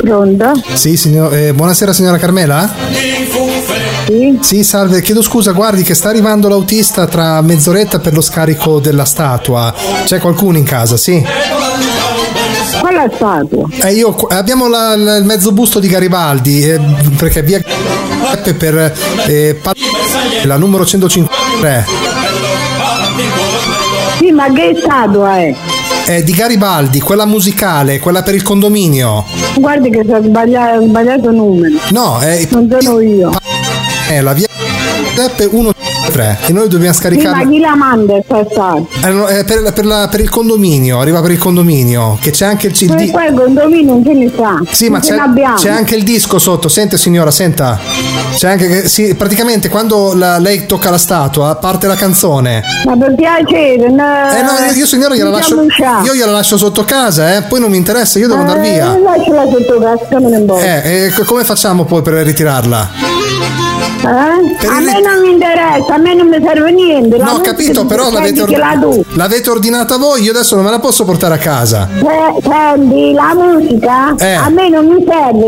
Pronto? Sì, buonasera signora Carmela? Sì. Sì, salve, chiedo scusa, guardi che sta arrivando l'autista tra mezz'oretta per lo scarico della statua. C'è qualcuno in casa, sì? Qual è statua? Abbiamo il mezzo busto di Garibaldi, perché via per la numero 153. Sì, ma che statua è? È di Garibaldi, quella musicale, quella per il condominio. Guardi che ho sbagliato numero. No, non sono io. La via 153 e noi dobbiamo scaricarla. Sì, ma chi la manda questa statua? Per il condominio, arriva per il condominio, che c'è anche il CD. Poi il condominio non ce ne sa. Sì, ma c'è anche il disco sotto. Sente signora, senta. C'è anche sì, praticamente quando lei tocca la statua parte la canzone. Ma per piacere, no, io signora gliela lascio sotto casa, poi non mi interessa, io devo andare via. Lasciala sotto casa, me ne importa. Come facciamo poi per ritirarla? A me non mi interessa, a me non mi serve niente. No, ho capito, però l'avete ordinata voi, io adesso non me la posso portare a casa. Senti, la musica a me non mi serve.